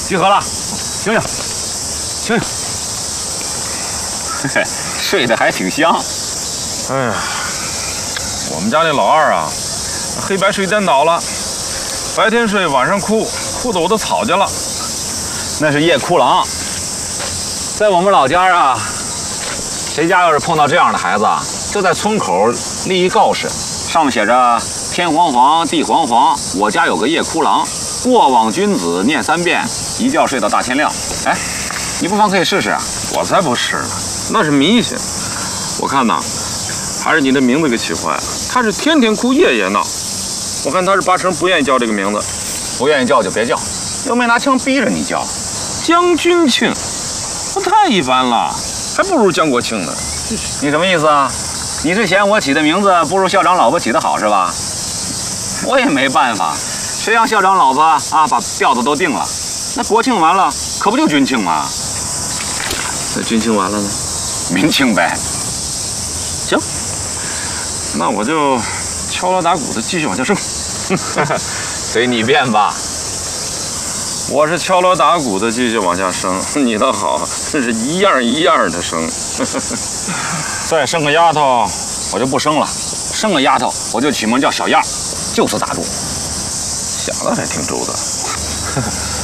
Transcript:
集合了，醒醒，醒醒！嘿嘿，睡得还挺香。 哎呀，我们家那老二啊，黑白睡颠倒了，白天睡，晚上哭，哭得我都草去了。 那是夜哭郎。在我们老家啊，谁家要是碰到这样的孩子啊，就在村口立一告示，上面写着“天黄黄，地黄黄，我家有个夜哭郎，过往君子念3遍，一觉睡到大天亮”。哎，你不妨可以试试啊。 我才不是呢，那是迷信。我看呐，还是你的名字给起坏了。他是天天哭，夜夜闹。我看他是8成不愿意叫这个名字。 不愿意叫就别叫，又没拿枪逼着你叫。 江君庆，那太一般了，还不如江国庆呢。 你什么意思啊？你是嫌我起的名字不如校长老婆起的好是吧？我也没办法，谁让校长老婆啊把调子都定了，那国庆完了可不就军庆吗？ 那军庆完了呢？ 民庆呗。 行，那我就敲锣打鼓的继续往下升。 随你便吧。 我是敲锣打鼓的继续往下升，你倒好，真是一样一样的升。 再生个丫头，我就不生了；生个丫头，我就起名叫小样，就此打住。 想的还挺周到。